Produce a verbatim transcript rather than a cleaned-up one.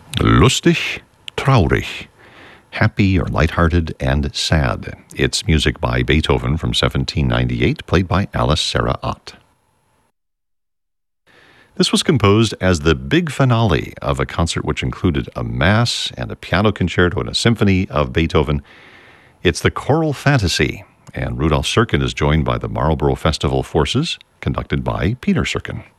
Lustig, traurig. Happy or lighthearted and sad. It's music by Beethoven from seventeen ninety-eight, played by Alice Sarah Ott. This was composed as the big finale of a concert which included a mass and a piano concerto and a symphony of Beethoven. It's the Choral Fantasy, and Rudolf Serkin is joined by the Marlborough Festival Forces, conducted by Peter Serkin.